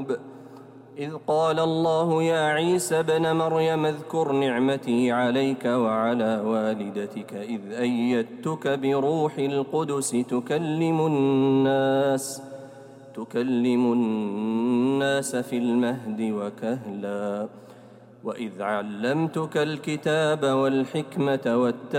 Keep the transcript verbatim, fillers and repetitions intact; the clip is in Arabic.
إذ قال الله يا عيسى ابن مريم اذكر نعمتي عليك وعلى والدتك إذ أيدتك بروح القدس تكلم الناس تكلم الناس في المهد وكهلا وإذ علمتك الكتاب والحكمة والتوراة